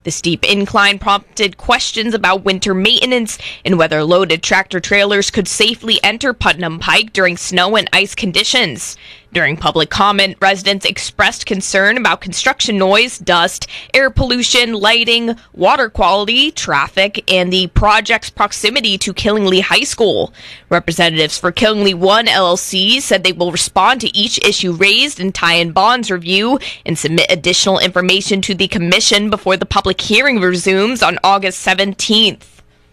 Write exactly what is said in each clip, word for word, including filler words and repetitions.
The steep incline prompted questions about winter maintenance and whether loaded tractor-trailers could safely enter Putnam Pike during snow and ice conditions. During public comment, residents expressed concern about construction noise, dust, air pollution, lighting, water quality, traffic, and the project's proximity to Killingly High School. Representatives for Killingly One L L C said they will respond to each issue raised in Ty and Bond's review and submit additional information to the commission before the public hearing resumes on August seventeenth.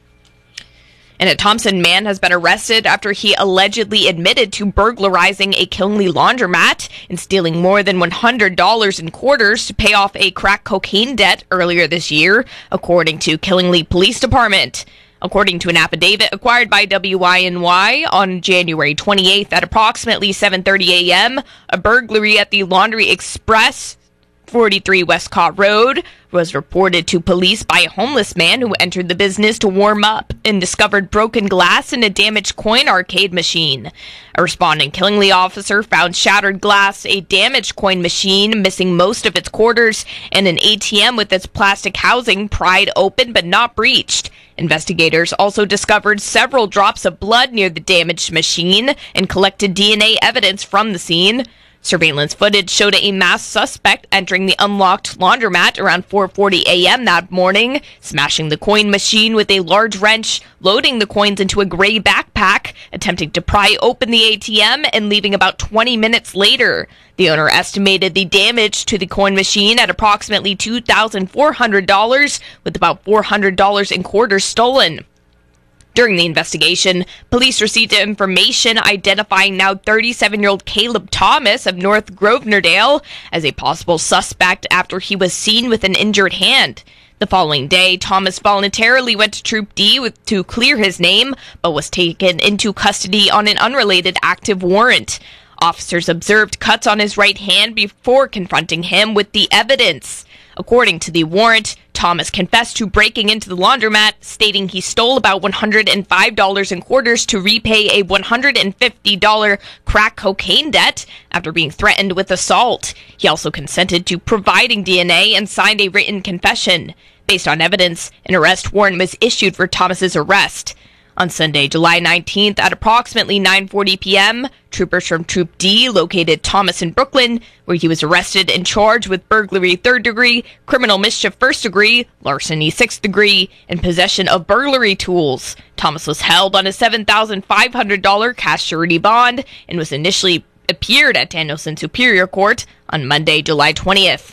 And a Thompson man has been arrested after he allegedly admitted to burglarizing a Killingly laundromat and stealing more than one hundred dollars in quarters to pay off a crack cocaine debt earlier this year, according to Killingly Police Department. According to an affidavit acquired by W I N Y on January twenty-eighth at approximately seven thirty a.m., a burglary at the Laundry Express, forty-three Westcott Road, was reported to police by a homeless man who entered the business to warm up and discovered broken glass in a damaged coin arcade machine. A responding Killingly officer found shattered glass, a damaged coin machine missing most of its quarters, and an A T M with its plastic housing pried open but not breached. Investigators also discovered several drops of blood near the damaged machine and collected D N A evidence from the scene. Surveillance footage showed a masked suspect entering the unlocked laundromat around four forty a.m. that morning, smashing the coin machine with a large wrench, loading the coins into a gray backpack, attempting to pry open the A T M, and leaving about twenty minutes later. The owner estimated the damage to the coin machine at approximately two thousand four hundred dollars, with about four hundred dollars in quarters stolen. During the investigation, police received information identifying now thirty-seven-year-old Caleb Thomas of North Grosvenordale as a possible suspect after he was seen with an injured hand. The following day, Thomas voluntarily went to Troop D with, to clear his name, but was taken into custody on an unrelated active warrant. Officers observed cuts on his right hand before confronting him with the evidence. According to the warrant, Thomas confessed to breaking into the laundromat, stating he stole about one hundred five dollars in quarters to repay a one hundred fifty dollars crack cocaine debt after being threatened with assault. He also consented to providing D N A and signed a written confession. Based on evidence, an arrest warrant was issued for Thomas's arrest. On Sunday, July nineteenth, at approximately nine forty p.m., troopers from Troop D located Thomas in Brooklyn, where he was arrested and charged with burglary third degree, criminal mischief first degree, larceny sixth degree, and possession of burglary tools. Thomas was held on a seven thousand five hundred dollars cash surety bond and was initially appeared at Danielson Superior Court on Monday, July twentieth.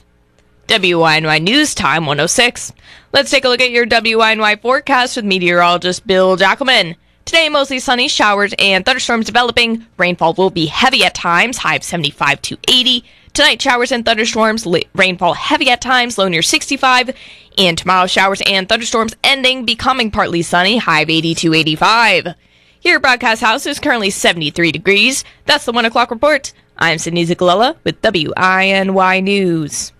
W I N Y News Time one oh six. Let's take a look at your W I N Y forecast with meteorologist Bill Jackelman. Today, mostly sunny, showers and thunderstorms developing. Rainfall will be heavy at times, high of seventy-five to eighty. Tonight, showers and thunderstorms, rainfall heavy at times, low near sixty-five. And tomorrow, showers and thunderstorms ending, becoming partly sunny, high of eighty to eighty-five. Here at Broadcast House is currently seventy-three degrees. That's the one o'clock report. I'm Sydney Zigalella with W I N Y News.